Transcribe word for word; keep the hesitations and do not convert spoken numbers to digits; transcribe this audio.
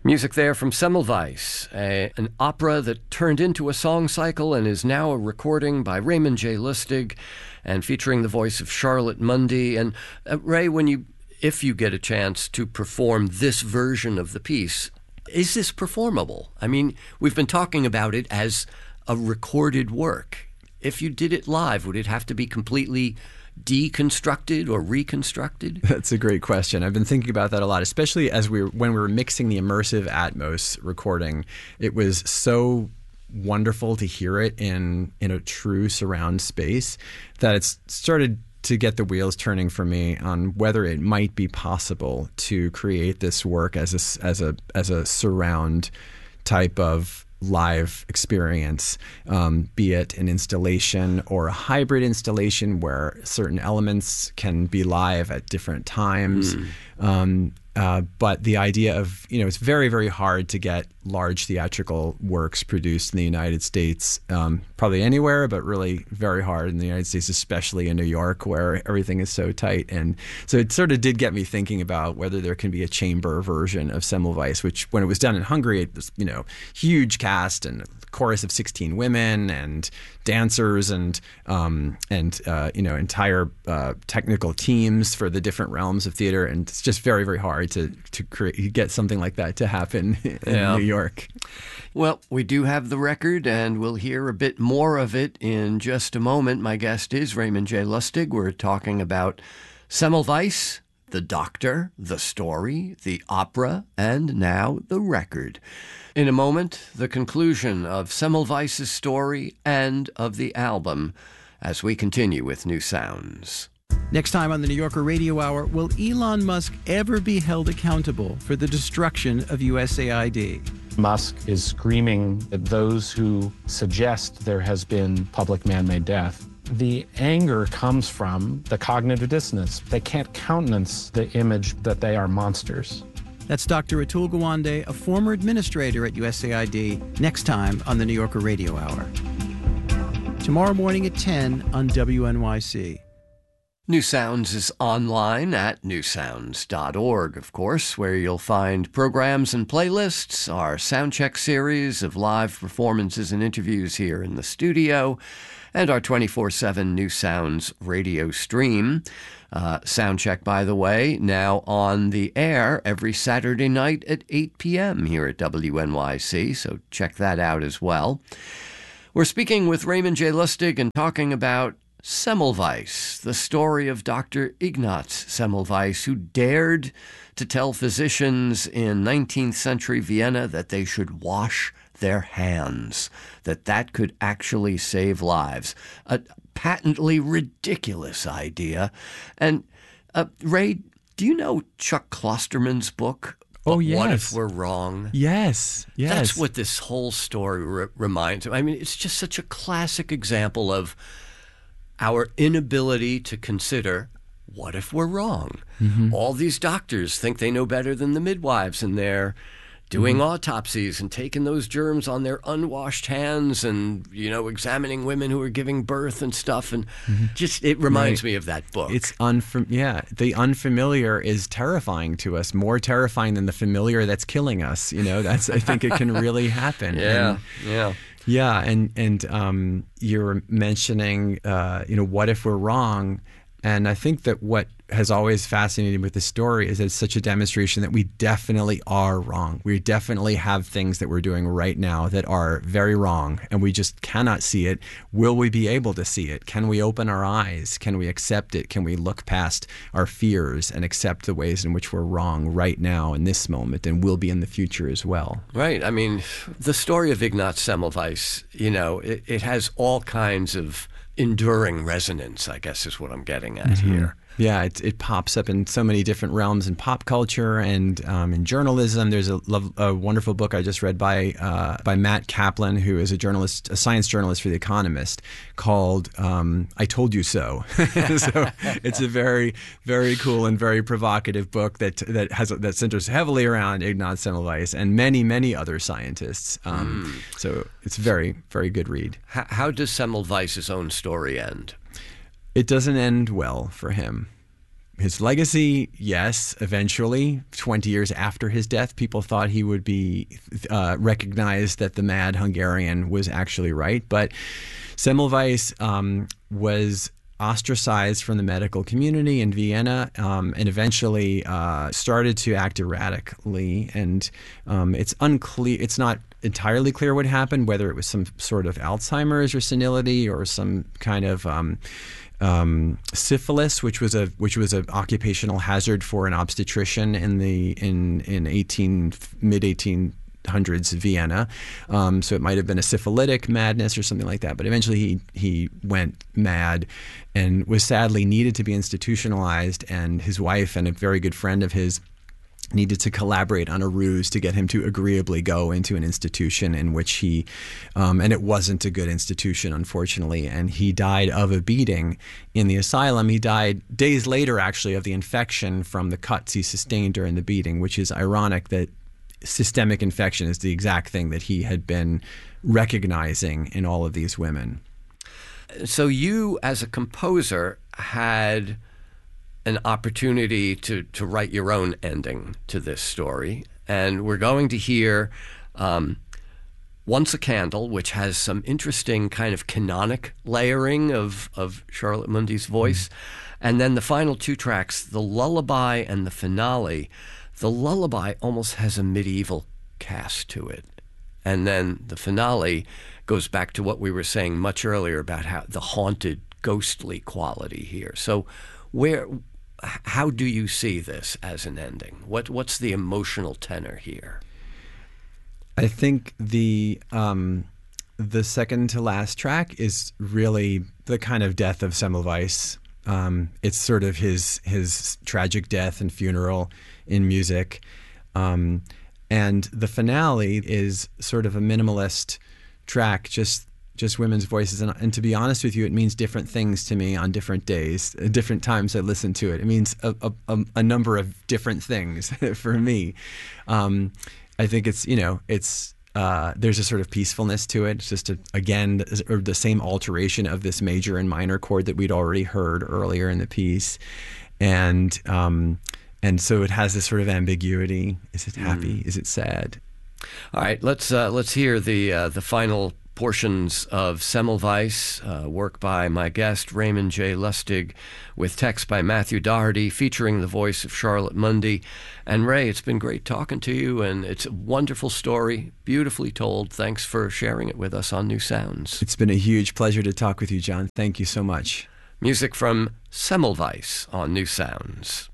Music there from Semmelweis, a, an opera that turned into a song cycle and is now a recording by Raymond J. Lustig and featuring the voice of Charlotte Mundy. And uh, Ray, when you, if you get a chance to perform this version of the piece, is this performable? I mean, we've been talking about it as a recorded work. If you did it live, would it have to be completely deconstructed or reconstructed? That's a great question. I've been thinking about that a lot, especially as we were, when we were mixing the immersive Atmos recording. It was so wonderful to hear it in in a true surround space that it's started to get the wheels turning for me on whether it might be possible to create this work as a as a as a surround type of live experience, um, be it an installation or a hybrid installation where certain elements can be live at different times. Mm. Um, uh, but the idea of, you know, it's very, very hard to get large theatrical works produced in the United States, um, probably anywhere, but really very hard in the United States, especially in New York, where everything is so tight. And so it sort of did get me thinking about whether there can be a chamber version of Semmelweis, which when it was done in Hungary, it was, you know, huge cast and chorus of sixteen women and dancers and um, and uh, you know, entire uh, technical teams for the different realms of theater, and it's just very, very hard to to create get something like that to happen in yeah. New York. Well, we do have the record, and we'll hear a bit more of it in just a moment. My guest is Raymond J. Lustig. We're talking about Semmelweis, the Doctor, the story, the opera, and now the record. In a moment, the conclusion of Semmelweis' story and of the album as we continue with New Sounds. Next time on the New Yorker Radio Hour, will Elon Musk ever be held accountable for the destruction of U S A I D? Musk is screaming at those who suggest there has been public man-made death. The anger comes from the cognitive dissonance. They can't countenance the image that they are monsters. That's Doctor Atul Gawande, a former administrator at U S A I D, next time on the New Yorker Radio Hour. Tomorrow morning at ten on W N Y C. New Sounds is online at new sounds dot org, of course, where you'll find programs and playlists, our Soundcheck series of live performances and interviews here in the studio, and our twenty-four seven New Sounds radio stream. Uh, Soundcheck, by the way, now on the air every Saturday night at eight p.m. here at W N Y C, so check that out as well. We're speaking with Raymond J. Lustig and talking about Semmelweis, the story of Doctor Ignaz Semmelweis, who dared to tell physicians in nineteenth century Vienna that they should wash their hands, that that could actually save lives. A patently ridiculous idea. And uh, Ray, do you know Chuck Klosterman's book? Oh, yes. What If We're Wrong? Yes, yes. That's what this whole story re- reminds me. I mean, it's just such a classic example of our inability to consider, what if we're wrong? Mm-hmm. All these doctors think they know better than the midwives, and they're doing mm-hmm. autopsies and taking those germs on their unwashed hands and, you know, examining women who are giving birth and stuff. And mm-hmm. just, it reminds right. me of that book. It's unfam- yeah, the unfamiliar is terrifying to us, more terrifying than the familiar that's killing us. You know, that's, I think it can really happen. yeah, and, yeah. Yeah, and and um, you're mentioning, uh, you know, what if we're wrong? And I think that what has always fascinated me with this story is that it's such a demonstration that we definitely are wrong. We definitely have things that we're doing right now that are very wrong, and we just cannot see it. Will we be able to see it? Can we open our eyes? Can we accept it? Can we look past our fears and accept the ways in which we're wrong right now in this moment, and will be in the future as well? Right. I mean, the story of Ignaz Semmelweis, you know, it, it has all kinds of enduring resonance, I guess is what I'm getting at mm-hmm. here. Yeah, it, it pops up in so many different realms in pop culture and um, in journalism. There's a, love, a wonderful book I just read by uh, by Matt Kaplan, who is a journalist, a science journalist for The Economist, called um, "I Told You So." So it's a very, very cool and very provocative book that that has that centers heavily around Ignaz Semmelweis and many, many other scientists. Um, mm. So it's very, very good read. How, how does Semmelweis' own story end? It doesn't end well for him. his legacy, yes, eventually, twenty years after his death, people thought he would be uh, recognized that the mad Hungarian was actually right. But Semmelweis um, was ostracized from the medical community in Vienna um, and eventually uh, started to act erratically. And um, it's unclear, it's not entirely clear what happened, whether it was some sort of Alzheimer's or senility or some kind of um, um, syphilis, which was a which was an occupational hazard for an obstetrician in the in in eighteen mid eighteen hundreds Vienna. Um, so it might have been a syphilitic madness or something like that. But eventually he he went mad and was sadly needed to be institutionalized. And his wife and a very good friend of his needed to collaborate on a ruse to get him to agreeably go into an institution in which he, um, and it wasn't a good institution, unfortunately, and he died of a beating in the asylum. He died days later, actually, of the infection from the cuts he sustained during the beating, which is ironic that systemic infection is the exact thing that he had been recognizing in all of these women. So you, as a composer, had an opportunity to, to write your own ending to this story. And we're going to hear um, Once a Candle, which has some interesting kind of canonic layering of, of Charlotte Mundy's voice. Mm-hmm. And then the final two tracks, the lullaby and the finale. The lullaby almost has a medieval cast to it. And then the finale goes back to what we were saying much earlier about how the haunted, ghostly quality here. So where, how do you see this as an ending? What What's the emotional tenor here? I think the um, the second to last track is really the kind of death of Semmelweis. Um, it's sort of his his tragic death and funeral in music. Um, and the finale is sort of a minimalist track, just just women's voices. And, and to be honest with you, it means different things to me on different days, different times I listen to it. It means a, a, a number of different things for me. Um, I think it's, you know, it's uh, there's a sort of peacefulness to it. It's just, a, again, the, the same alteration of this major and minor chord that we'd already heard earlier in the piece. And um, and so it has this sort of ambiguity. Is it happy? Mm. Is it sad? All right, let's uh, let's hear the uh, the final portions of Semmelweis, uh, work by my guest, Raymond J. Lustig, with text by Matthew Doherty, featuring the voice of Charlotte Mundy. And Ray, it's been great talking to you, and it's a wonderful story, beautifully told. Thanks for sharing it with us on New Sounds. It's been a huge pleasure to talk with you, John. Thank you so much. Music from Semmelweis on New Sounds.